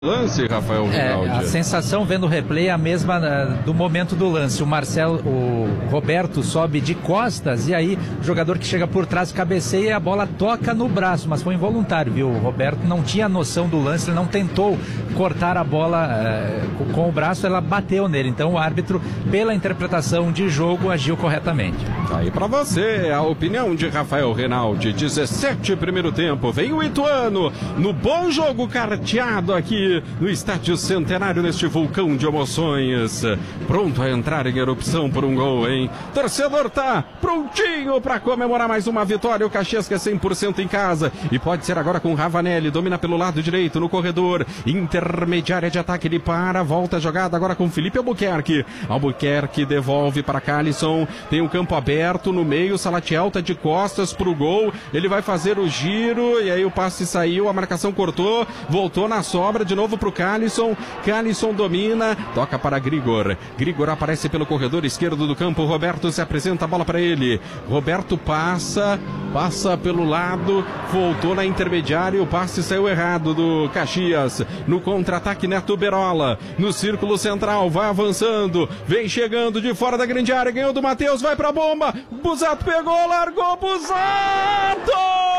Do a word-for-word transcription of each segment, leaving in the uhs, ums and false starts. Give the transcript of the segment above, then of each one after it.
Lance, Rafael Rinaldi. É, a sensação vendo o replay é a mesma uh, do momento do lance. O Marcelo, o Roberto sobe de costas e aí o jogador que chega por trás cabeceia e a bola toca no braço, mas foi involuntário, viu? O Roberto não tinha noção do lance, ele não tentou cortar a bola uh, com o braço, ela bateu nele. Então o árbitro, pela interpretação de jogo, agiu corretamente. Tá aí pra você a opinião de Rafael Rinaldi. dezessete primeiro tempo, vem o Ituano no bom jogo carteado aqui no Estádio Centenário, neste vulcão de emoções, pronto a entrar em erupção por um gol, hein? Torcedor tá prontinho para comemorar mais uma vitória. O Caxias que é cem por cento em casa e pode ser agora com Ravanelli, domina pelo lado direito no corredor, intermediária de ataque, ele para, volta a jogada agora com Felipe Albuquerque. Albuquerque devolve para Calisson, tem um campo aberto no meio, Salatiel tá de costas pro gol, ele vai fazer o giro e aí o passe saiu, a marcação cortou, voltou na sobra de novo pro Calisson, Calisson domina, toca para Grigor, Grigor aparece pelo corredor esquerdo do campo, Roberto se apresenta a bola para ele, Roberto passa, passa pelo lado, voltou na intermediária, o passe saiu errado do Caxias, no contra-ataque Neto Berola, no círculo central, vai avançando, vem chegando de fora da grande área, ganhou do Matheus, vai pra bomba, Busato pegou, largou, Busato!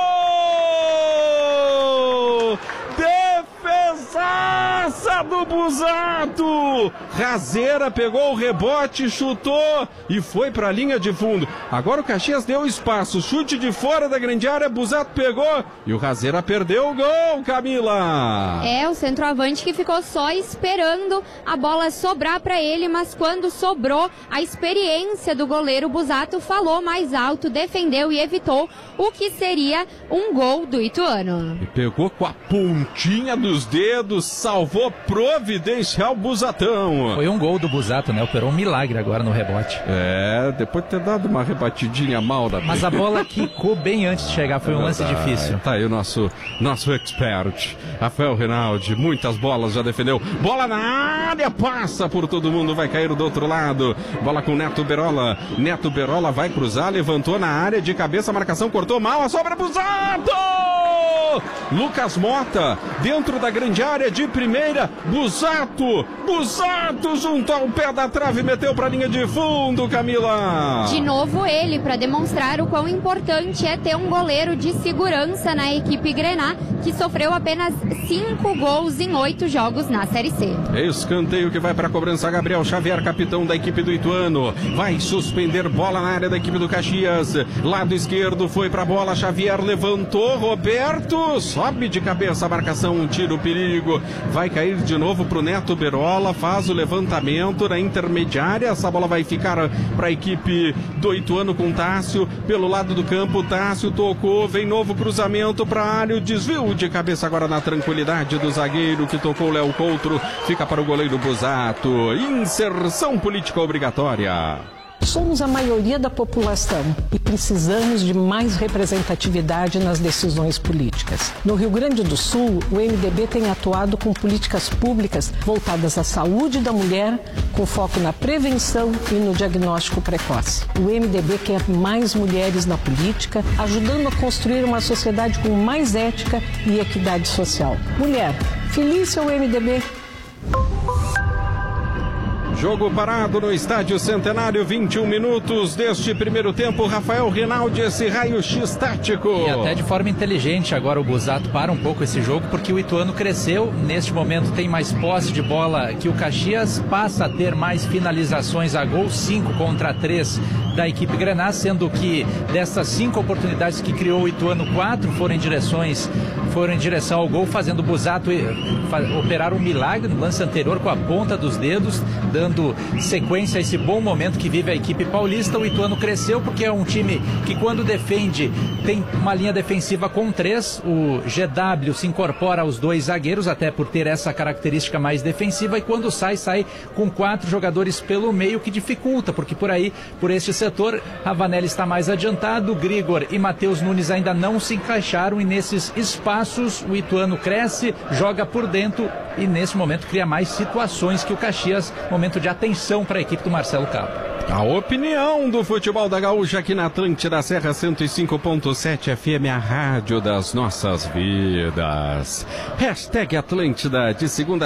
Defesaça do Busato! Razeira pegou o rebote, chutou e foi para a linha de fundo. Agora o Caxias deu espaço, chute de fora da grande área, Busato pegou e o Razeira perdeu o gol, Camila! É, o centroavante que ficou só esperando a bola sobrar para ele, mas quando sobrou, a experiência do goleiro Busato falou mais alto, defendeu e evitou o que seria um gol do Ituano. E pegou com a pontinha dos dedos, salvou providencial Busatão. Foi um gol do Busato, né? Operou um milagre agora no rebote. É, depois de ter dado uma rebatidinha mal da... Mas a bola quicou bem antes de chegar, foi um lance difícil. Tá aí o nosso, nosso expert, Rafael Rinaldi, muitas bolas já defendeu. Bola na área, passa por todo mundo, vai cair do outro lado. Bola com Neto Berola, Neto Berola vai cruzar, levantou na área de cabeça, a marcação cortou mal, a sobra Busato! Lucas Mota, dentro da grande área de primeira, Busato, Busato junto ao pé da trave, meteu para a linha de fundo, Camila. De novo ele, para demonstrar o quão importante é ter um goleiro de segurança na equipe Grená, que sofreu apenas cinco gols em oito jogos na Série C. Escanteio que vai para a cobrança, Gabriel Xavier, capitão da equipe do Ituano, vai suspender bola na área da equipe do Caxias, lado esquerdo foi para a bola, Xavier levantou, Roberto sobe de cabeça a marcação, um tiro, perigo, vai cair de novo pro Neto Berola, faz o levantamento na intermediária, essa bola vai ficar para a equipe do Ituano com Tássio, pelo lado do campo, Tássio tocou, vem novo cruzamento para a área, o desvio de cabeça agora na tranquilidade do zagueiro que tocou o Léo Coutro, fica para o goleiro Busato, inserção política obrigatória. Somos a maioria da população e precisamos de mais representatividade nas decisões políticas. No Rio Grande do Sul, o M D B tem atuado com políticas públicas voltadas à saúde da mulher, com foco na prevenção e no diagnóstico precoce. O M D B quer mais mulheres na política, ajudando a construir uma sociedade com mais ética e equidade social. Mulher, feliz é o M D B. Jogo parado no Estádio Centenário, vinte e um minutos deste primeiro tempo. Rafael Rinaldi, esse raio-x tático. E até de forma inteligente agora o Busato para um pouco esse jogo, porque o Ituano cresceu, neste momento tem mais posse de bola que o Caxias, passa a ter mais finalizações a gol, cinco contra três da equipe Grená, sendo que dessas cinco oportunidades que criou o Ituano, quatro foram em direções, foram em direção ao gol, fazendo o Busato operar um milagre no lance anterior com a ponta dos dedos, dando sequência a esse bom momento que vive a equipe paulista. O Ituano cresceu porque é um time que quando defende tem uma linha defensiva com três, o G W se incorpora aos dois zagueiros, até por ter essa característica mais defensiva, e quando sai, sai com quatro jogadores pelo meio, que dificulta, porque por aí, por este setor, Ravanelli está mais adiantado, Grigor e Matheus Nunes ainda não se encaixaram, e nesses espaços o Ituano cresce, joga por dentro e nesse momento cria mais situações que o Caxias, momento de atenção para a equipe do Marcelo Cabo. A opinião do futebol da Gaúcha aqui na Atlântida Serra cento e cinco ponto sete F M, a rádio das nossas vidas. Hashtag Atlântida de segunda